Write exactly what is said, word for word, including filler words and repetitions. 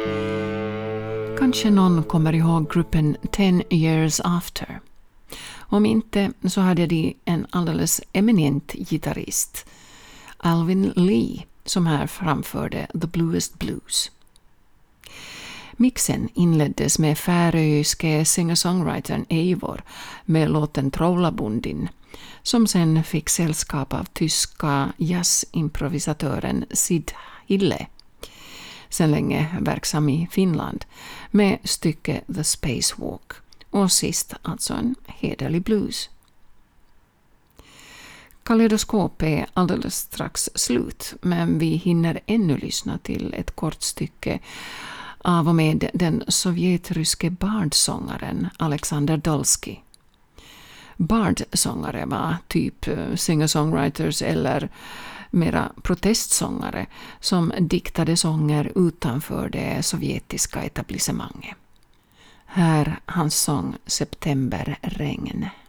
Kanske någon kommer ihåg gruppen Ten Years After. Om inte så hade de en alldeles eminent gitarrist, Alvin Lee, som här framförde The Bluest Blues. Mixen inleddes med färöiske singer-songwritern Eivor med låten Trollabundin, som sen fick sällskap av tyska jazzimprovisatören Sid Hille, sen länge verksam i Finland, med stycke The Spacewalk, och sist alltså en hederlig blues. Kaleidoskop är alldeles strax slut, men vi hinner ännu lyssna till ett kort stycke av och med den sovjetryske bardsångaren Alexander Dolsky. Bardsångare var typ singer-songwriters eller mera protestsångare som diktade sånger utanför det sovjetiska etablissemanget. Här hans sång Septemberregn.